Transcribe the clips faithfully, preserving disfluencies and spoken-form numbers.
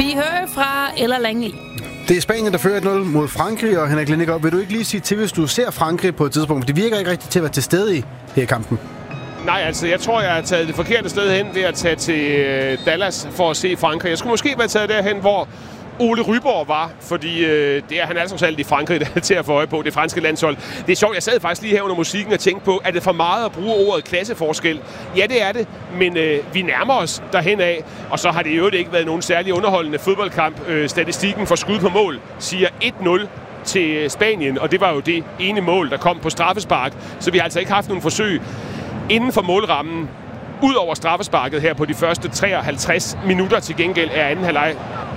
vi hører fra Ella Langley. Det er Spanien, der fører et nul mod Frankrig, og Henrik Lindegaard, vil du ikke lige sige til, hvis du ser Frankrig på et tidspunkt? Det virker ikke rigtigt til at være til stede i her kampen. Nej, altså, jeg tror, jeg har taget det forkerte sted hen ved at tage til Dallas for at se Frankrig. Jeg skulle måske være taget derhen, hvor Ole Ryborg var, fordi øh, det er han altså alt i Frankrig, der er til at få øje på, det franske landshold. Det er sjovt, jeg sad faktisk lige her under musikken og tænkte på, er det for meget at bruge ordet klasseforskel? Ja, det er det, men øh, vi nærmer os derhen af, og så har det jo ikke været nogen særlig underholdende fodboldkamp. Øh, statistikken for skud på mål siger et nul til Spanien, og det var jo det ene mål, der kom på straffespark, så vi har altså ikke haft nogen forsøg inden for målrammen, ud over straffesparket her på de første treoghalvtreds minutter. Til gengæld er anden halvleg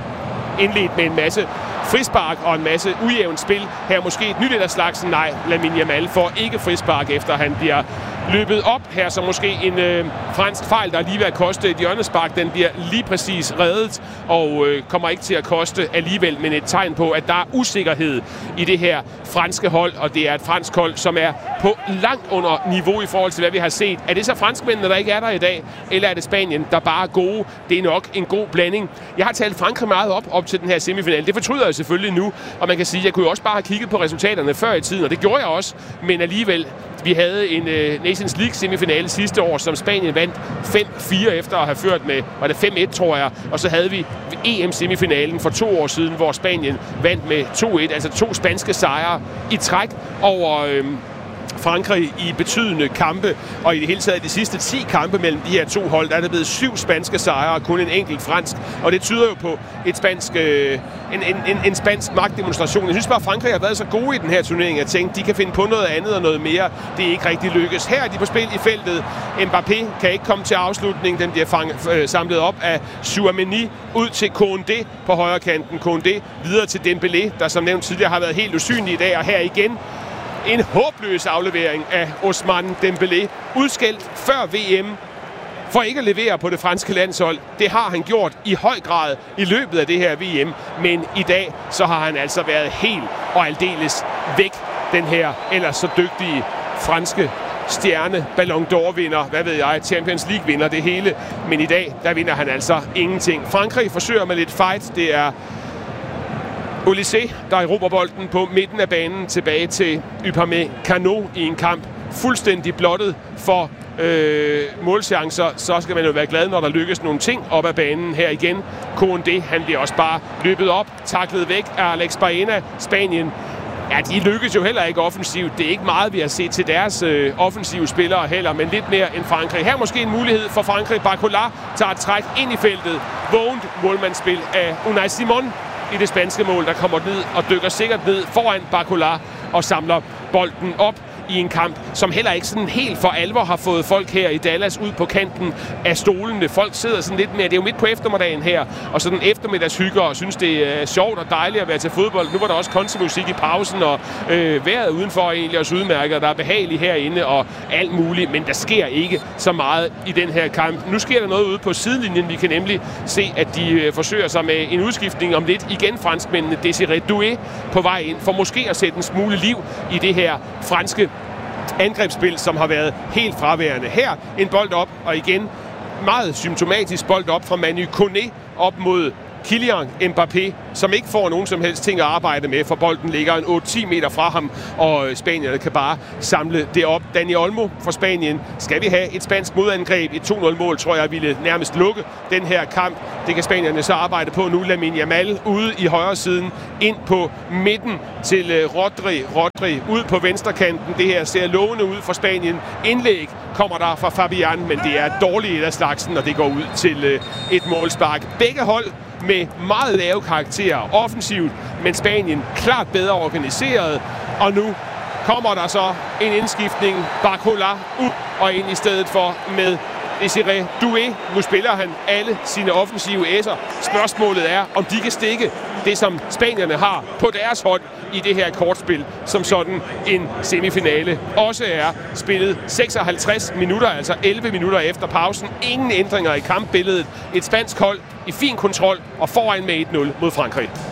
indledt med en masse frispark og en masse ujævnt spil. Her måske et nyt af slagsen. Nej, Lamine Yamal får ikke frispark, efter han bliver løbet op. Her så måske en øh, fransk fejl, der lige vil at koste et hjørnespark. Den bliver lige præcis reddet og øh, kommer ikke til at koste alligevel, men et tegn på, at der er usikkerhed i det her franske hold, og det er et fransk hold, som er på langt under niveau i forhold til, hvad vi har set. Er det så franskmændene, der ikke er der i dag, eller er det Spanien, der bare er gode? Det er nok en god blanding. Jeg har talt Frankrig meget op, op til den her semifinal. Det fortryder jeg selvfølgelig nu, og man kan sige, at jeg kunne jo også bare have kigget på resultaterne før i tiden, og det gjorde jeg også, men alligevel. Vi havde en uh, Nations League semifinale sidste år, som Spanien vandt fem fire efter at have ført med, var det fem et, tror jeg. Og så havde vi E M-semifinalen for to år siden, hvor Spanien vandt med to et, altså to spanske sejre i træk over øh, Frankrig i betydende kampe. Og i det hele taget de sidste ti kampe mellem de her to hold, der er der blevet syv spanske sejre og kun en enkelt fransk. Og det tyder jo på et spansk, øh, en, en, en, en spansk magtdemonstration. Jeg synes bare, at Frankrig har været så gode i den her turnering, at jeg tænkte, de kan finde på noget andet og noget mere. Det er ikke rigtig lykkes. Her er de på spil i feltet. Mbappé kan ikke komme til afslutning. Den bliver fang, øh, samlet op af Tchouaméni ud til Koundé på højre kanten. Koundé videre til Dembélé, der som nævnt tidligere har været helt usynlig i dag. Og her igen en håbløs aflevering af Ousmane Dembélé. Udskældt før V M for ikke at levere på det franske landshold. Det har han gjort i høj grad i løbet af det her V M. Men i dag så har han altså været helt og aldeles væk, den her ellers så dygtige franske stjerne, Ballon d'Or-vinder, hvad ved jeg, Champions League-vinder, det hele. Men i dag, der vinder han altså ingenting. Frankrig forsøger med lidt fight. Det er Olysée, der erobrer bolden på midten af banen tilbage til Upamecano i en kamp fuldstændig blottet for øh, målchancer. Så skal man jo være glad, når der lykkes nogle ting op ad banen her igen. Koundé, han bliver også bare løbet op, taklet væk af Alex Baena. Spanien, ja, de lykkes jo heller ikke offensivt. Det er ikke meget, vi har set til deres øh, offensive spillere heller, men lidt mere end Frankrig. Her måske en mulighed for Frankrig. Barcola tager et træk ind i feltet. Vågent målmandsspil af Unai Simon i det spanske mål, der kommer ned og dykker sikkert ned foran Barcola og samler bolden op i en kamp, som heller ikke sådan helt for alvor har fået folk her i Dallas ud på kanten af stolene. Folk sidder sådan lidt mere, det er jo midt på eftermiddagen her, og sådan eftermiddagshygger og synes, det er sjovt og dejligt at være til fodbold. Nu var der også countrymusik i pausen, og øh, vejret udenfor er egentlig også udmærket, og der er behageligt herinde og alt muligt, men der sker ikke så meget i den her kamp. Nu sker der noget ude på sidelinjen. Vi kan nemlig se, at de øh, forsøger sig med en udskiftning om lidt. Igen franskmændene, Désiré Doué på vej ind, for måske at sætte en smule liv i det her franske angrebsspil, som har været helt fraværende. Her en bold op, og igen meget symptomatisk bold op fra Manu Koné op mod Kylian Mbappé, som ikke får nogen som helst ting at arbejde med, for bolden ligger en otte ti meter fra ham, og spanierne kan bare samle det op. Dani Olmo for Spanien. Skal vi have et spansk modangreb? Et to nul mål, tror jeg, ville nærmest lukke den her kamp. Det kan spanierne så arbejde på nu. Lamine Yamal ude i højre siden, ind på midten til Rodri. Rodri ud på venstre kanten. Det her ser lovende ud for Spanien. Indlæg kommer der fra Fabian, men det er dårligt et af slagsen, og det går ud til et målspark. Begge hold med meget lave karakterer offensivt, men Spanien klart bedre organiseret. Og nu kommer der så en indskiftning. Barcola ud og ind i stedet for med Désiré Doué. Nu spiller han alle sine offensive æsser. Spørgsmålet er, om de kan stikke det, som spanierne har på deres hånd i det her kortspil, som sådan en semifinale også er spillet. seksoghalvtreds minutter, altså elleve minutter efter pausen. Ingen ændringer i kampbilledet. Et spansk hold i fin kontrol og foran med et nul mod Frankrig.